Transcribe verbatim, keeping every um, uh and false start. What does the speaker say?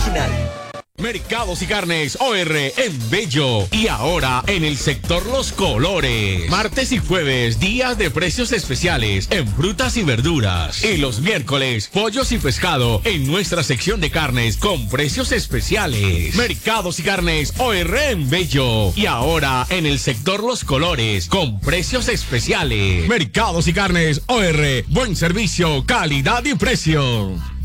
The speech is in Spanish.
original. Mercados y Carnes O R en Bello y ahora en el sector Los Colores. Martes y jueves, días de precios especiales en frutas y verduras. Y los miércoles, pollos y pescado en nuestra sección de carnes con precios especiales. Mercados y Carnes O R en Bello y ahora en el sector Los Colores con precios especiales. Mercados y Carnes O R, buen servicio, calidad y precio.